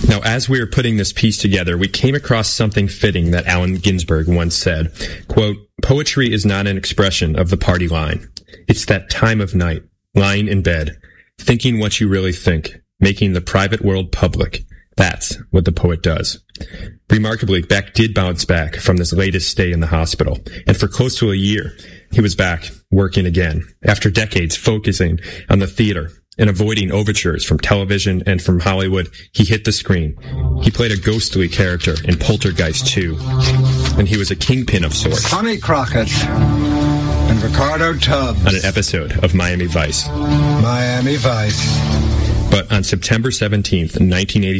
Now, as we were putting this piece together, we came across something fitting that Allen Ginsberg once said, quote, "Poetry is not an expression of the party line. It's that time of night, lying in bed, thinking what you really think, making the private world public. That's what the poet does." Remarkably, Beck did bounce back from this latest stay in the hospital, and for close to a year, he was back working again, after decades focusing on the theater and avoiding overtures from television and from Hollywood. He hit the screen. He played a ghostly character in Poltergeist 2, and he was a kingpin of sorts. Sonny Crockett and Ricardo Tubbs on an episode of Miami Vice. Miami Vice. But on September 17th, 1986,